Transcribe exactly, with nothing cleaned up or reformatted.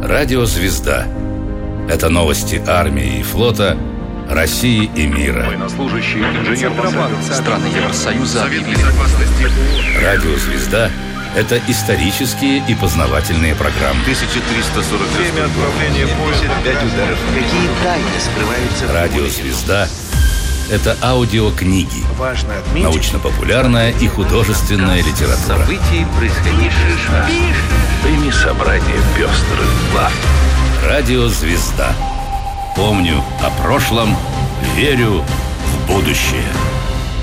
Радио «Звезда». Это новости армии и флота, России и мира. Военнослужащий, инженер страны Евросоюза. Радио «Звезда» — это исторические и познавательные программы. тысяча триста сорок время отправления поезда. Пять ударов. Какие тайны скрываются? Радио «Звезда» — это аудиокниги, Важно отметить. научно-популярная и художественная литература. Событий, происходивших. Прими собрание пестрых глав. Радио «Звезда». Помню о прошлом, верю в будущее.